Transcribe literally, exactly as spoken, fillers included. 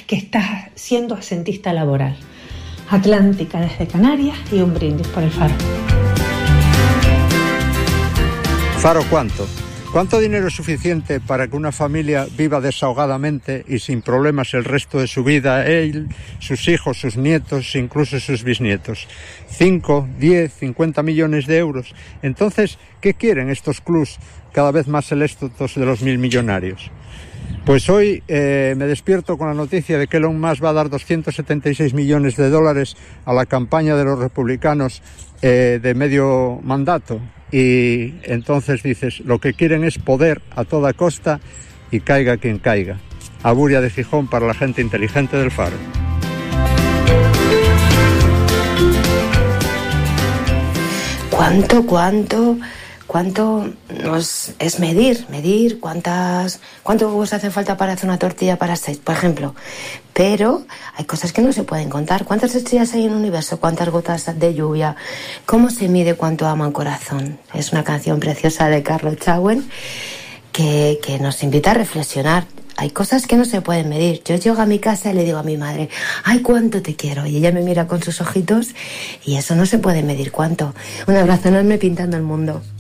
que estás siendo asentista laboral. Atlántica desde Canarias y un brindis por el Faro. Faro, ¿cuánto? ¿Cuánto dinero es suficiente para que una familia viva desahogadamente y sin problemas el resto de su vida? Él, sus hijos, sus nietos, incluso sus bisnietos. ¿Cinco, diez, cincuenta millones de euros? Entonces, ¿qué quieren estos clubs cada vez más selectos de los mil millonarios? Pues hoy eh, me despierto con la noticia de que Elon Musk va a dar doscientos setenta y seis millones de dólares a la campaña de los republicanos eh, de medio mandato. Y entonces dices, lo que quieren es poder a toda costa y caiga quien caiga. Aburia de Gijón para la gente inteligente del Faro. ¿Cuánto, cuánto, cuánto nos es medir, medir cuántas, cuántos huevos hace falta para hacer una tortilla para seis, por ejemplo? Pero hay cosas que no se pueden contar. ¿Cuántas estrellas hay en el universo? ¿Cuántas gotas de lluvia? ¿Cómo se mide cuánto ama un corazón? Es una canción preciosa de Carlos Chauen que, que nos invita a reflexionar. Hay cosas que no se pueden medir. Yo llego a mi casa y le digo a mi madre, ¡ay, cuánto te quiero! Y ella me mira con sus ojitos y eso no se puede medir cuánto. Un abrazo enorme pintando el mundo.